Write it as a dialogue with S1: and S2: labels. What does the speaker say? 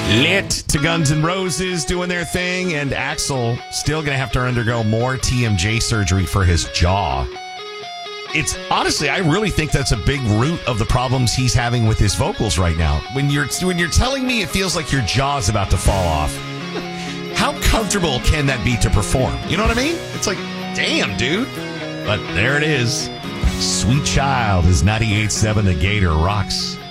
S1: Lit to Guns N' Roses doing their thing, and Axl still going to have to undergo more TMJ surgery for his jaw. It's honestly, I really think that's a big root of the problems he's having with his vocals right now. When you're telling me it feels like your jaw's about to fall off, how comfortable can that be to perform? You know what I mean? It's like, damn, dude. But there it is. Sweet Child is 98.7 The Gator rocks.